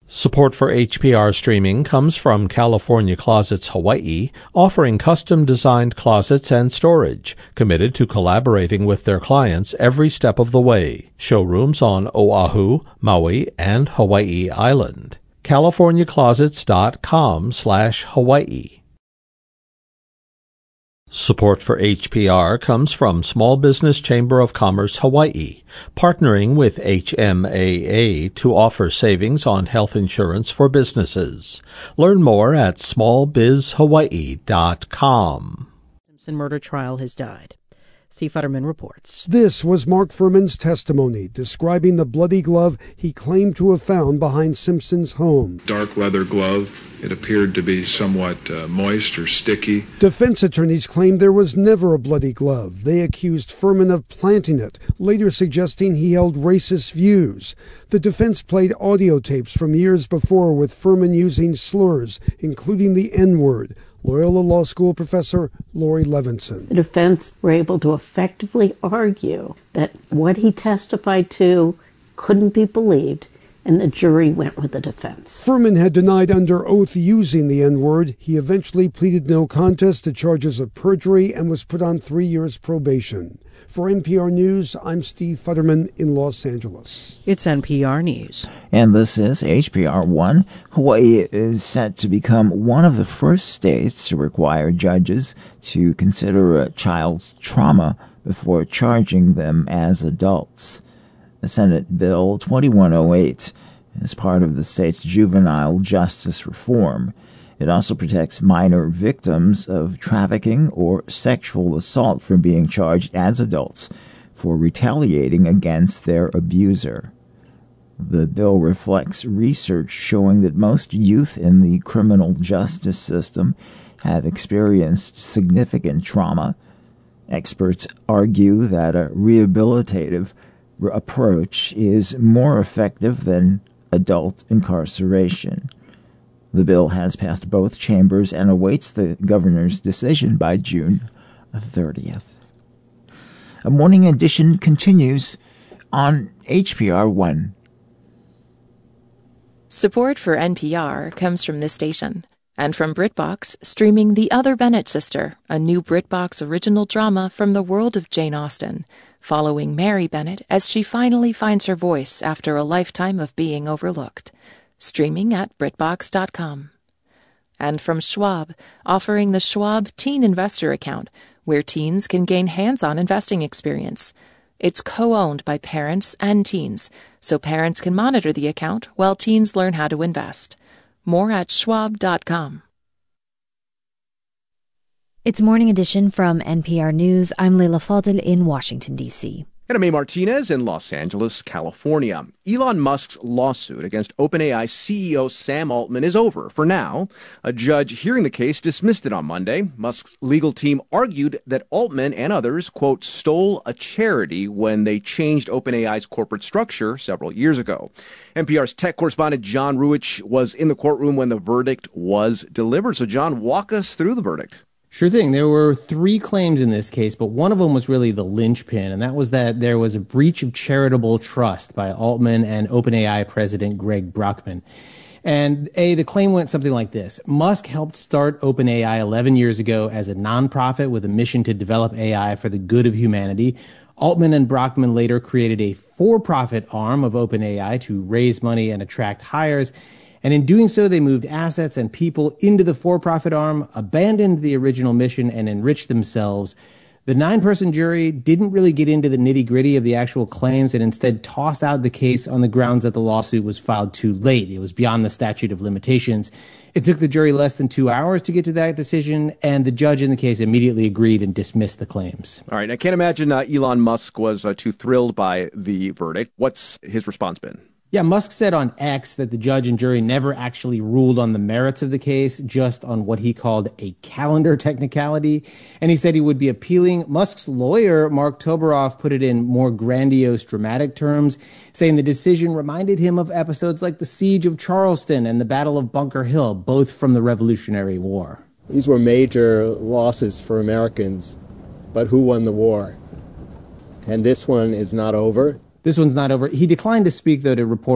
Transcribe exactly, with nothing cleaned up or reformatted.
Support for H P R streaming comes from California Closets Hawaii, offering custom-designed closets and storage, committed to collaborating with their clients every step of the way. Showrooms on Oahu, Maui, and Hawaii Island. california closets dot com slash Hawaii. Support for H P R comes from Small Business Chamber of Commerce Hawaii, partnering with H M A A to offer savings on health insurance for businesses. Learn more at small biz hawaii dot com. Simpson murder trial has died. Steve Futterman reports. This was Mark Furman's testimony describing the bloody glove he claimed to have found behind Simpson's home. Dark leather glove. It appeared to be somewhat uh, moist or sticky. Defense attorneys claimed there was never a bloody glove. They accused Furman of planting it, later suggesting he held racist views. The defense played audio tapes from years before with Furman using slurs, including the N-word. Loyola Law School professor Lori Levinson. The defense were able to effectively argue that what he testified to couldn't be believed, and the jury went with the defense. Furman had denied under oath using the N-word. He eventually pleaded no contest to charges of perjury and was put on three years probation. For N P R News, I'm Steve Futterman in Los Angeles. It's N P R News. And this is H P R one. Hawaii is set to become one of the first states to require judges to consider a child's trauma before charging them as adults. The Senate Bill twenty-one oh eight is part of the state's juvenile justice reform. It also protects minor victims of trafficking or sexual assault from being charged as adults for retaliating against their abuser. The bill reflects research showing that most youth in the criminal justice system have experienced significant trauma. Experts argue that a rehabilitative approach is more effective than adult incarceration. The bill has passed both chambers and awaits the governor's decision by June thirtieth. A morning edition continues on H P R one. Support for N P R comes from this station and from BritBox, streaming The Other Bennett Sister, a new BritBox original drama from the world of Jane Austen, following Mary Bennett as she finally finds her voice after a lifetime of being overlooked. Streaming at britbox dot com. And from Schwab, offering the Schwab Teen Investor Account, where teens can gain hands-on investing experience. It's co-owned by parents and teens, so parents can monitor the account while teens learn how to invest. More at schwab dot com. It's Morning Edition from N P R News. I'm Leila Fadel in Washington, D C And I'm A. Martinez in Los Angeles, California. Elon Musk's lawsuit against OpenAI C E O Sam Altman is over for now. A judge hearing the case dismissed it on Monday. Musk's legal team argued that Altman and others, quote, stole a charity when they changed OpenAI's corporate structure several years ago. N P R's tech correspondent John Ruwitch was in the courtroom when the verdict was delivered. So, John, walk us through the verdict. Sure thing. There were three claims in this case, but one of them was really the linchpin, and that was that there was a breach of charitable trust by Altman and OpenAI president Greg Brockman. And A, the claim went something like this. Musk helped start OpenAI eleven years ago as a nonprofit with a mission to develop A I for the good of humanity. Altman and Brockman later created a for-profit arm of OpenAI to raise money and attract hires. And in doing so, they moved assets and people into the for-profit arm, abandoned the original mission, and enriched themselves. The nine-person jury didn't really get into the nitty-gritty of the actual claims and instead tossed out the case on the grounds that the lawsuit was filed too late. It was beyond the statute of limitations. It took the jury less than two hours to get to that decision, and the judge in the case immediately agreed and dismissed the claims. All right. I can't imagine uh, Elon Musk was uh, too thrilled by the verdict. What's his response been? Yeah, Musk said on X that the judge and jury never actually ruled on the merits of the case, just on what he called a calendar technicality. And he said he would be appealing. Musk's lawyer, Mark Toberoff, put it in more grandiose, dramatic terms, saying the decision reminded him of episodes like the Siege of Charleston and the Battle of Bunker Hill, both from the Revolutionary War. These were major losses for Americans, but who won the war? And this one is not over. This one's not over. He declined to speak, though, to report